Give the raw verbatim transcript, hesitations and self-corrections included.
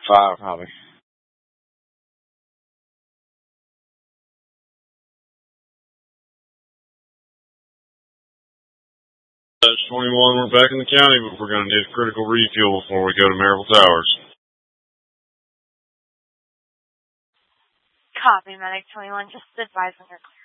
Five, Holly. That's twenty-one, we're back in the county, but we're going to need a critical refuel before we go to Maryville Towers. Copy, Medic twenty-one, just advise on your